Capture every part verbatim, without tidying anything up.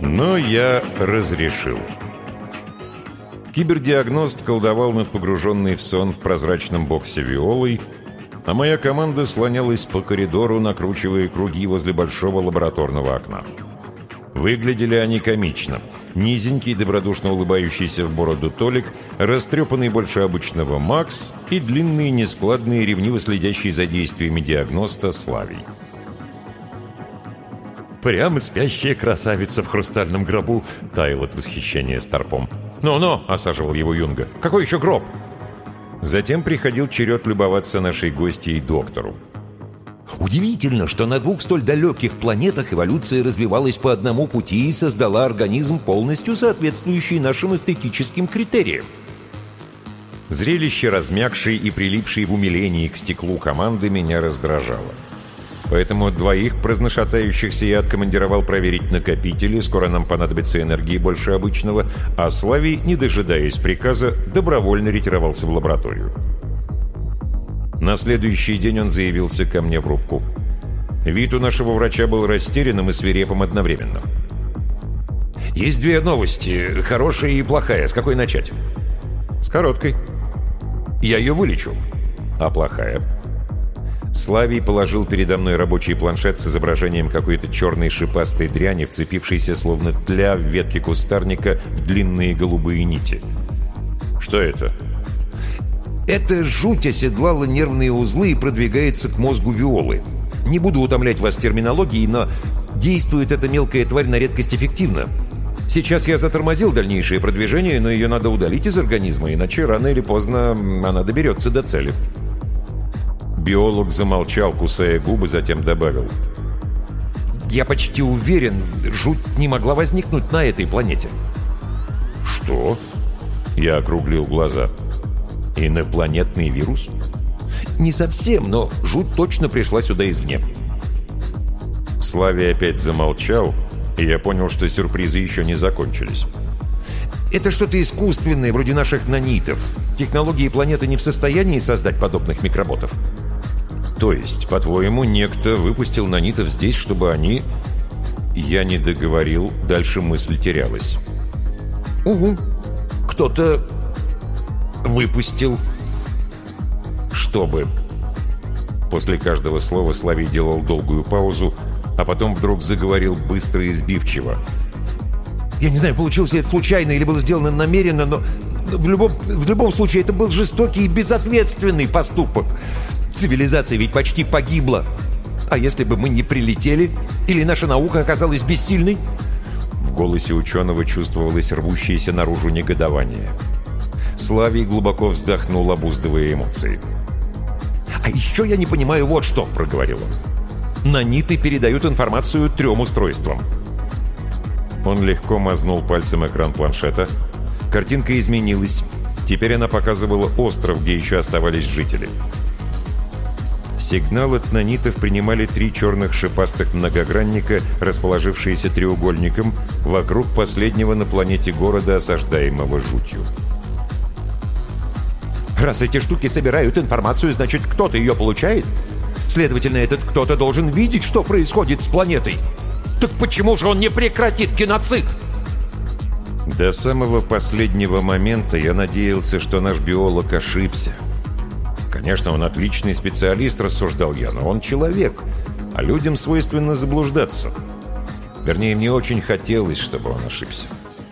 Но я разрешил. Кибердиагност колдовал над погруженной в сон в прозрачном боксе Виолой, а моя команда слонялась по коридору, накручивая круги возле большого лабораторного окна. Выглядели они комично. Низенький, добродушно улыбающийся в бороду Толик, растрепанный больше обычного Макс и длинный, нескладный, ревниво следящий за действиями диагноста Славий. «Прямо спящая красавица в хрустальном гробу!» — таял от восхищения Старпом. «Ну-ну!» — осаживал его Юнга. «Какой еще гроб?» Затем приходил черед любоваться нашей гостьей доктору. Удивительно, что на двух столь далеких планетах эволюция развивалась по одному пути и создала организм, полностью соответствующий нашим эстетическим критериям. Зрелище размягшей и прилипшей в умилении к стеклу команды меня раздражало. Поэтому двоих праздношатающихся я откомандировал проверить накопители, скоро нам понадобится энергии больше обычного, а Славий, не дожидаясь приказа, добровольно ретировался в лабораторию. На следующий день он заявился ко мне в рубку. Вид у нашего врача был растерянным и свирепым одновременно. «Есть две новости, хорошая и плохая. С какой начать?» «С короткой». «Я ее вылечу». «А плохая?» Славий положил передо мной рабочий планшет с изображением какой-то черной шипастой дряни, вцепившейся словно тля в ветки кустарника в длинные голубые нити. «Что это?» «Эта жуть оседлала нервные узлы и продвигается к мозгу Виолы. Не буду утомлять вас терминологией, но действует эта мелкая тварь на редкость эффективно. Сейчас я затормозил дальнейшее продвижение, но ее надо удалить из организма, иначе рано или поздно она доберется до цели». Биолог замолчал, кусая губы, затем добавил. «Я почти уверен, жуть не могла возникнуть на этой планете». «Что?» Я округлил глаза. «Инопланетный вирус?» «Не совсем, но жуть точно пришла сюда извне». Славий опять замолчал, и я понял, что сюрпризы еще не закончились. «Это что-то искусственное, вроде наших нанитов. Технологии планеты не в состоянии создать подобных микроботов». «То есть, по-твоему, некто выпустил нанитов здесь, чтобы они...» Я не договорил, дальше мысль терялась. «Угу. Кто-то выпустил». «Чтобы...» После каждого слова Славий делал долгую паузу, а потом вдруг заговорил быстро и сбивчиво. «Я не знаю, получилось ли это случайно или было сделано намеренно, но в любом, в любом случае это был жестокий и безответственный поступок. Цивилизация ведь почти погибла. А если бы мы не прилетели? Или наша наука оказалась бессильной?» В голосе ученого чувствовалось рвущееся наружу негодование. Славий глубоко вздохнул, обуздывая эмоции. «А еще я не понимаю вот что», — проговорил он. «Наниты передают информацию трем устройствам». Он легко мазнул пальцем экран планшета. Картинка изменилась. Теперь она показывала остров, где еще оставались жители. Сигнал от нанитов принимали три черных шипастых многогранника, расположившиеся треугольником вокруг последнего на планете города, осаждаемого жутью. «Раз эти штуки собирают информацию, значит, кто-то ее получает? Следовательно, этот кто-то должен видеть, что происходит с планетой. Так почему же он не прекратит геноцид?» До самого последнего момента я надеялся, что наш биолог ошибся. Конечно, он отличный специалист, рассуждал я, но он человек, а людям свойственно заблуждаться. Вернее, мне очень хотелось, чтобы он ошибся.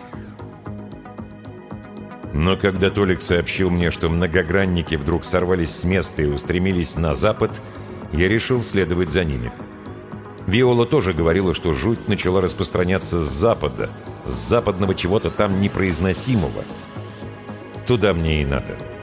Но когда Толик сообщил мне, что многогранники вдруг сорвались с места и устремились на запад, я решил следовать за ними. Виола тоже говорила, что жуть начала распространяться с запада, с западного чего-то там непроизносимого. Туда мне и надо.